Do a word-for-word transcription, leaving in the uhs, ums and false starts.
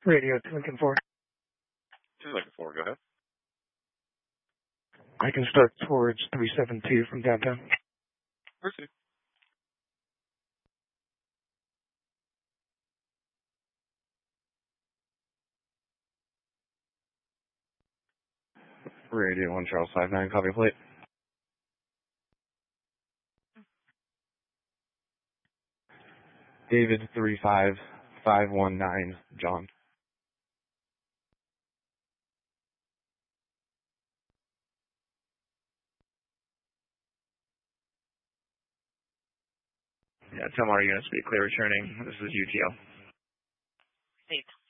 Radio to Lincoln four. To Lincoln four, go ahead. I can start towards three seven two from downtown. Proceed. Radio one Charles five nine, copy plate. David three five five one nine, John. Yeah, Tomar units be clear returning. This is U T L. State.